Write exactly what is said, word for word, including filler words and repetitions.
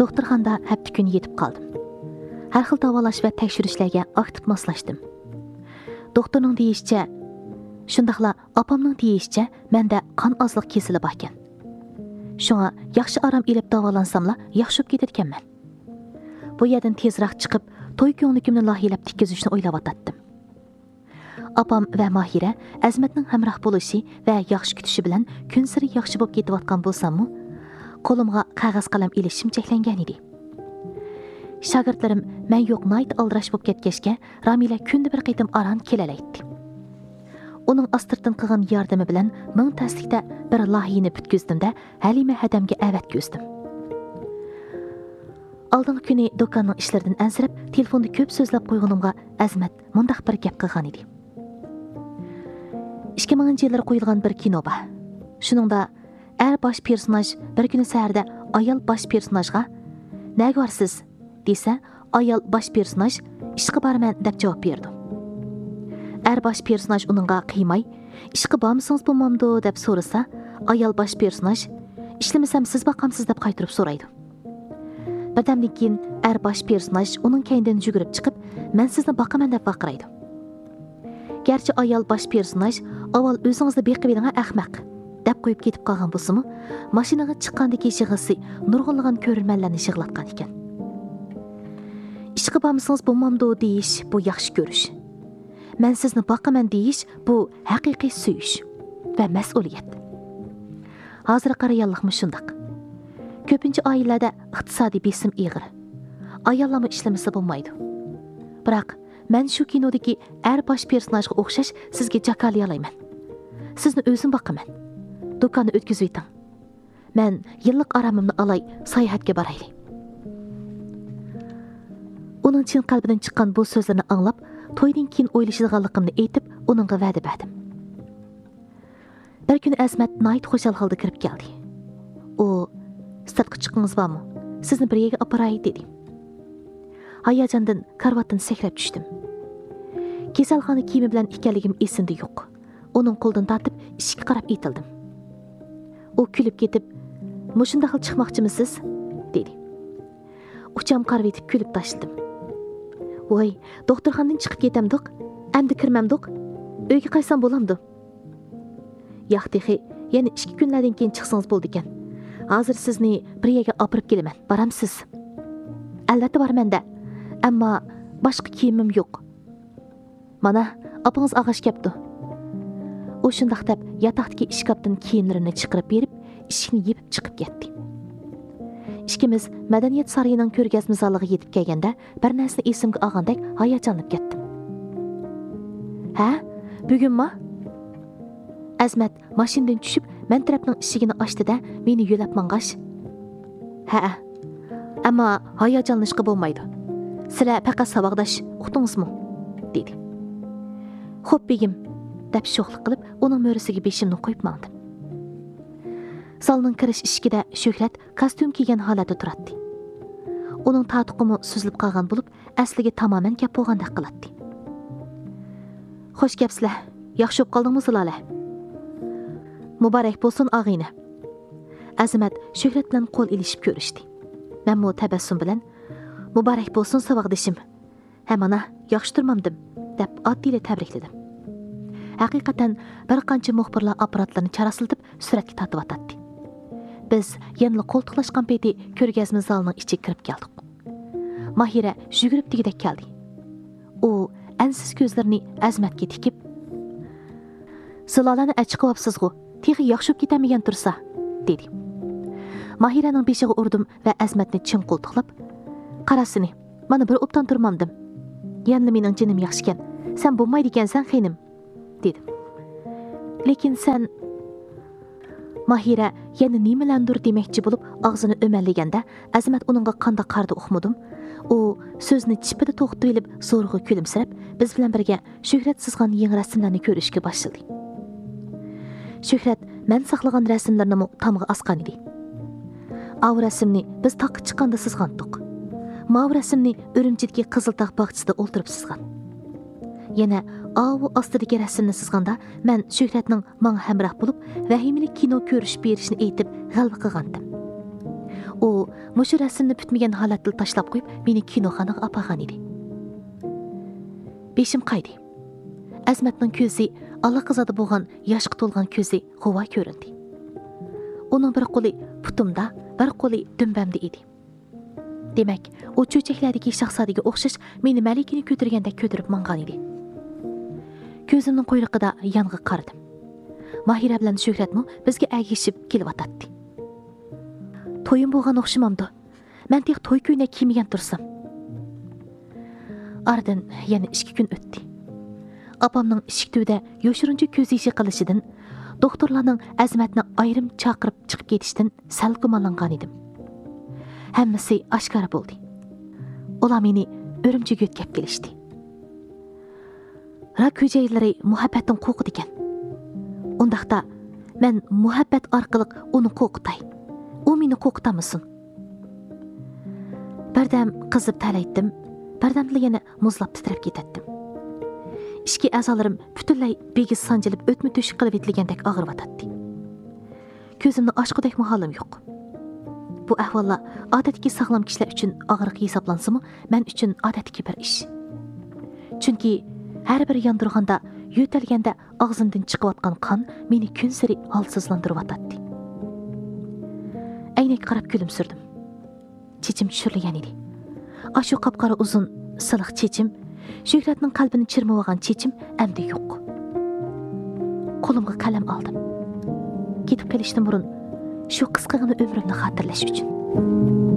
Doktorxonada hafta kuni yetib qoldim. Har xil davolash va tekshirishlarga aktiv moslashdim. Doktorning deyishicha, shundaqla opamning deyishicha, menda qon ozliq kesili bor ekan. Shunga yaxshi orom elib davolansamla yaxshi bo'lib ketadiganman. Bu yerdan tezroq chiqib, to'y ko'nglimni lohilab tikkizishni o'ylab o'tatdim. Opam va Mahira Azmatning hamroh bo'lishi va yaxshi kutishi bilan kun sari yaxshi bo'lib ketayotgan bo'lsam-mu, qo'limga qog'oz qalam ilishim cheklangan edi. Shogirdlarim men yo'q nayt aldirash bo'lib ketgachga, Ramila kunda bir qaytim aran kelalaydi. Uning astirdan qilgan yordami bilan ming taslikda bir lohiyani bitkizdimda Halima hadamga avat ko'zdim. Aldığın kuni do'konning ishlaridan ansirab, telefonda ko'p so'zlab qo'yganimga Azmat mundaq bir gap qilgan edi. ikki minginchi yillar qo'yilgan bir kino bor. Shuningda er bosh personaj bir kuni saharda ayol bosh personajga "Nega borsiz?" desa, ayol bosh personaj "Ishqa borman" deb javob berdi. Er bosh personaj uningga qiymay, "Ishqa bormisiz bo'lmamdi" deb so'rasa, ayol bosh personaj "Ishlamasam siz boqamsiz" deb qaytirib so'raydi. Birdamdan keyin er bosh personaj uning kaynidan yugurib chiqib, "Men sizni boqaman" deb baqiraydi. Gerçi ayol bosh personaj avval o'zingizni beqib eding ahmaq deb qo'yib ketib qolgan bo'lsa-mu, mashinaga chiqqandagi yig'isi nurg'unlagan ko'rmanlarni yig'latgan ekan. "Ishqa bormisiz bo'lmamdi" deyish bu yaxshi ko'rish. "Men sizni boqaman" deyish bu haqiqiy suyish va mas'uliyat. Hozir qarayalliqmi shundaq. Ko'pincha oilalarda iqtisodiy besim ig'ir. Ayollar ishlamasa bo'lmaydi. Biroq men shu kinodagi er bosh personajga o'xshash sizga jakali olayman. Sizni o'zim boqaman. Do'konni o'tkazib eting. Men yillik oromimni olay, sayohatga boraylik. Uning chin qalbidan chiqqan bu so'zlarni anglab, to'ydan keyin o'ylashadiganligimni aytib, uningga va'da berdim. Bir kuni Azmat nayt xo'shal holda kirib keldi. U "Sirtqa chiqingiz bormi? Sizni bir yerga oparay" dedi. Hayajondan karvatdan sakrab tushdim. Kasalxona kiyimi bilan ekanligim esimda yo'q. Uning qo'lidan tortib eshikka qarab etildim. U kulib ketib, "Mushunda xil chiqmoqchimisiz?" dedi. Ucham qarab etib kulib tashladim. "Voy, doktorxonadan chiqib ketamdiq, endi kirmamdiq. Uyga qaysam bo'lamdi?" "Yo'q, dehi, yana ikki kunlardan keyin chiqsangiz bo'ldi ekan. Hozir sizni bir yerga opirib kelaman. Boramsiz?" "Albatta bormanda. Ammo boshqa kiyimim yo'q." "Mana, opangiz og'ash kepti." U shundaq deb yotoqdagi ishkapdan kiyimlarini chiqarib berib, eshikni yepib chiqib ketdi. Ikkimiz madaniyat saroyining ko'rgazma zaliga yetib kelganda bir narsani esimga olgandek hayajonlanib ketdim. "Ha, bugunmi?" Azmat mashinadan tushib, men tarafning eshigini ochdi-da, meni yo'lab mang'ash. "Ha, ammo hayajonlanishga bo'lmaydi. Sizlar faqat saboqdash uqdingizmi?" dedi. "Xo'p, begim" deb sho'xlik qilib, uning mo'risiga beshimni qo'yib mandim. Salning kirish eshigida Shuhrat kostyum kiygan holatda turardi. Uning tatuqimi suzilib qolgan bo'lib, asliga tamoman gap bo'lgandek qiladi. "Xo'sh gapsizlar, yaxshi bo'lib qoldingmi sizlar? Muborak bo'lsin og'ayni." Azmat Shuhrat bilan qo'l ilishib ko'rishdi. Men mo tabassum bilan "Muborak bo'lsin saboqdishim. Ha mana, yaxshi turmamdim" deb oddiy tabrikladim. Haqiqatan bir qancha muxbirlar apparatlarini charasiltib suratga tortib atadi. Biz yanli qo'ltiqlashgan payti ko'rgazma zalining ichiga kirib keldik. Mahira yugurib tegidek keldi. U ansiz ko'zlarini Azmatga tikib, "Sizlarni achiqyapsiz-ku, texi yaxshi bo'lib ketamagan tursa" dedi. Mahiraning beshiga urdim va Azmatni chin qo'ltiqlab, "Qarasini, mana bir o'pdan turmamdim. Yanli mening jinim yaxshi ekan. Sen bo'lmaydi ekansan, xinim" dedim. "Lekin sen..." Mahira yana nimalandir demoqchi bo'lib og'zini o'malliganda Azmat uningga qanday qardi uqmadim. U so'zni chipida to'xtatib olib, zo'rg'a kulimsirab, biz bilan birga Shuhrat sizgan yangi rasmlarni ko'rishga boshladi. Shuhrat men saqlagan rasmlarni tamg'a asqan edi. Av rasmni biz taqqa chiqqanda sızgandik. Mav rasmni Urumchidagi Qiziltog' bog'chisida o'ltirib sızgan. Yana avu ostidagi rasmni sızganda men Shuhratning menga hamroh bo'lib, vahimli kino ko'rish berishni aytib g'alva qilgandim. u mushu rasmni bitmagan holatda tashlab qo'yib meni kinoxonaga olib borgan edi. Beshim qaydi. Azmatning ko'zi allaqizada bo'lgan yoshga to'lgan ko'zi g'uva ko'rindi. Uning bir qo'li putumda, bir qo'li dumbamda edi. Demak, u cho'chaklardagi shahzodaga o'xshash meni malikini ko'targandek ko'tarib mangan edi. Ko'zimning quyruqida yonga qaradim. Mahira bilan Shuhratmi bizga agishib kelyotdi. To'yim bo'lgan o'xshamamdi. Men tek to'y ko'ynak kiymagan tursam. Aradan yana ikki kun o'tdi. Apamning eshik tubida yoshirincha ko'z ishi qilishidan, doktorlarning Azmatni ayrim chaqirib chiqib ketishdan sal gumonlangan edim. Hammasi oshkora bo'ldi. Ular meni Urumchiga yetkazib kelishdi. Rak hujayralari muhabbatdan qo'rqidi ekan. Undaqda men muhabbat orqali uni qo'rqitay. U meni qo'rqitamisin. Birdam qizib talaydim, birdamda yana muzlab titrab ketdim. Ishki a'zolarim butunlay begiz sanjilib o'tmi to'shib qilib etilgandek og'riyotdi. Ko'zimni ochqudek holim yo'q. Bu ahvollar odatdagi sog'lom kishilar uchun og'riq hisoblansimi, men uchun odatdagi bir ish. Chunki har bir yondirganda, yo'talganda og'zimdan chiqayotgan qon meni kun sari holsizlantirayotdi. Aynak qarab kulimsirdim. Chechim tushirilgan edi. Ashu qapqara uzun, siliq chechim, Shuhratning qalbini chirmab olgan chechim endi yo'q. Qo'limga qalam oldim. Ketib kelishdan burun shu qisqagina umrimni xotirlash uchun.